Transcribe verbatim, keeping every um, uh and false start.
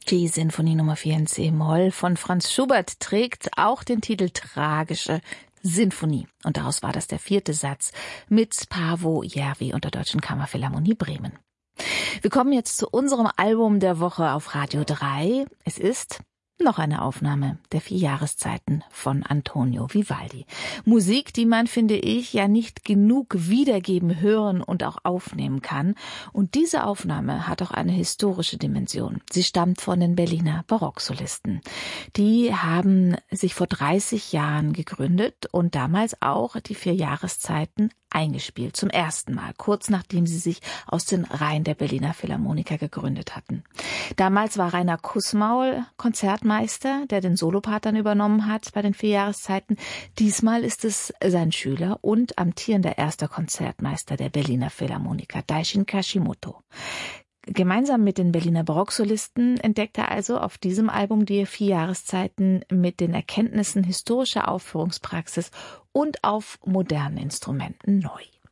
Die Sinfonie Nummer vier in C-Moll von Franz Schubert trägt auch den Titel Tragische Sinfonie. Und daraus war das der vierte Satz mit Paavo Järvi und der Deutschen Kammerphilharmonie Bremen. Wir kommen jetzt zu unserem Album der Woche auf Radio drei. Es ist noch eine Aufnahme der vier Jahreszeiten von Antonio Vivaldi. Musik, die man, finde ich, ja nicht genug wiedergeben, hören und auch aufnehmen kann. Und diese Aufnahme hat auch eine historische Dimension. Sie stammt von den Berliner Barocksolisten. Die haben sich vor dreißig Jahren gegründet und damals auch die vier Jahreszeiten eingespielt, zum ersten Mal, kurz nachdem sie sich aus den Reihen der Berliner Philharmoniker gegründet hatten. Damals war Rainer Kussmaul Konzertmeister, der den Solopart dann übernommen hat bei den vier Jahreszeiten. Diesmal ist es sein Schüler und amtierender erster Konzertmeister der Berliner Philharmoniker, Daishin Kashimoto. Gemeinsam mit den Berliner Barocksolisten entdeckt er also auf diesem Album die vier Jahreszeiten mit den Erkenntnissen historischer Aufführungspraxis und auf modernen Instrumenten neu.